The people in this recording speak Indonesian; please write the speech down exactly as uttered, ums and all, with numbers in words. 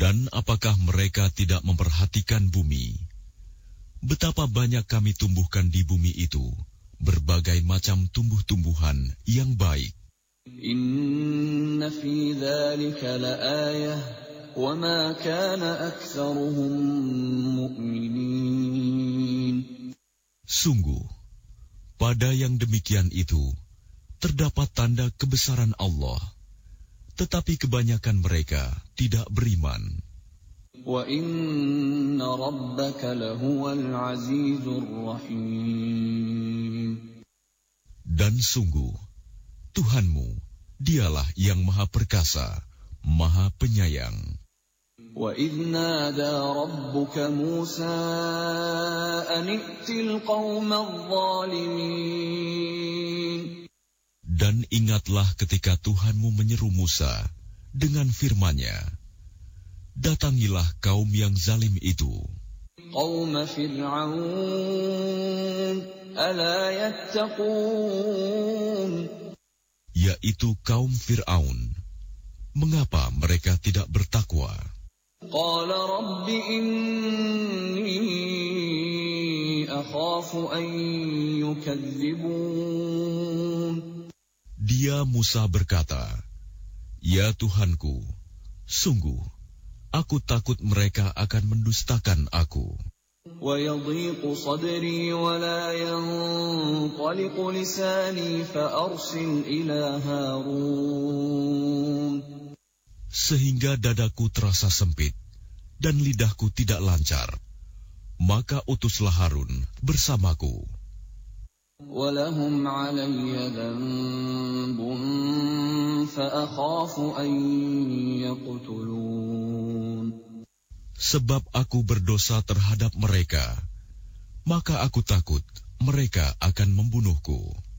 Dan apakah mereka tidak memperhatikan bumi? Betapa banyak kami tumbuhkan di bumi itu berbagai macam tumbuh-tumbuhan yang baik. Inna fi dzalika laayah wa ma kana aktsaruhum mu'minin. Sungguh, pada yang demikian itu terdapat tanda kebesaran Allah, tetapi kebanyakan mereka tidak beriman. Wa inna rabbaka lahuwal azizur rahim. Dan sungguh, Tuhanmu, dialah yang maha perkasa, maha penyayang. Wa idh nada rabbuka Musa an i'til qaumadh dhalimin. Dan ingatlah ketika Tuhanmu menyeru Musa dengan firman-Nya, datangilah kaum yang zalim itu. Qaum Fir'aun ala yattaqun. Yaitu kaum Fir'aun. Mengapa mereka tidak bertakwa? Qala rabbi inni akhafu an yukadzibun. Dia Musa berkata, ya Tuhanku, sungguh, aku takut mereka akan mendustakan aku. وَيَضِيقُ صَدْرِي وَلَا يَنطَلِقُ لِسَانِي فَأَرْسِلْ إِلَى هَارُونَ. Sehingga dadaku terasa sempit dan lidahku tidak lancar, maka utuslah Harun bersamaku. وَلَهُمْ عَلَيَّ ذَنبٌ فَأَخَافُ أَن يَقْتُلُونِ. Sebab aku berdosa terhadap mereka, maka aku takut mereka akan membunuhku.